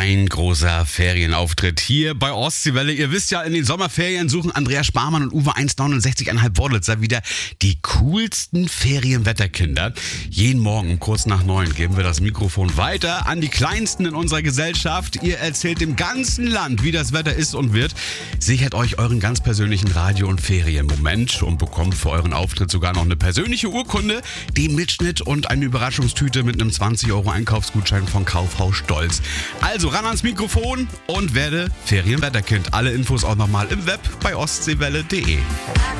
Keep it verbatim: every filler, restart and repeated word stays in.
Ein großer Ferienauftritt hier bei Ostseewelle. Ihr wisst ja, in den Sommerferien suchen Andreas Sparmann und Uwe eins neunundsechzig Komma fünf Wortlitzer wieder die coolsten Ferienwetterkinder. Jeden Morgen kurz nach neun geben wir das Mikrofon weiter an die Kleinsten in unserer Gesellschaft. Ihr erzählt dem ganzen Land, wie das Wetter ist und wird. Sichert euch euren ganz persönlichen Radio- und Ferienmoment und bekommt für euren Auftritt sogar noch eine persönliche Urkunde, den Mitschnitt und eine Überraschungstüte mit einem zwanzig Euro Einkaufsgutschein von Kaufhaus Stolz. Also ran ans Mikrofon und werde Ferienwetterkind. Alle Infos auch nochmal im Web bei ostseewelle punkt de.